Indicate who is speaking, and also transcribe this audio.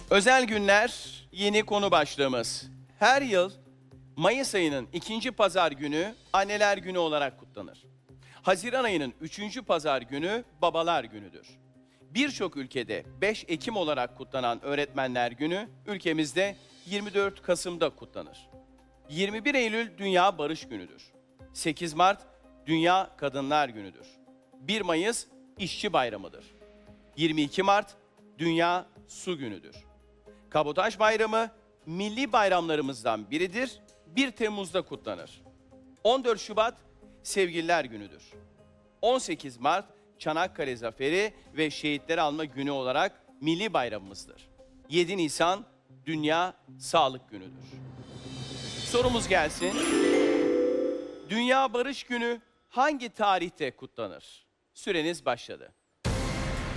Speaker 1: Özel günler yeni konu başlığımız. Her yıl Mayıs ayının ikinci pazar günü Anneler Günü olarak kutlanır. Haziran ayının üçüncü pazar günü Babalar Günü'dür. Birçok ülkede 5 Ekim olarak kutlanan Öğretmenler Günü ülkemizde 24 Kasım'da kutlanır. 21 Eylül Dünya Barış Günü'dür. 8 Mart Dünya Kadınlar Günü'dür. 1 Mayıs İşçi Bayramı'dır. 22 Mart Dünya Su Günü'dür. Kabotaj Bayramı milli bayramlarımızdan biridir. 1 Temmuz'da kutlanır. 14 Şubat Sevgililer Günü'dür. 18 Mart Çanakkale Zaferi ve Şehitleri Anma Günü olarak milli bayramımızdır. 7 Nisan Dünya Sağlık Günü'dür. Sorumuz gelsin. Dünya Barış Günü hangi tarihte kutlanır? Süreniz başladı.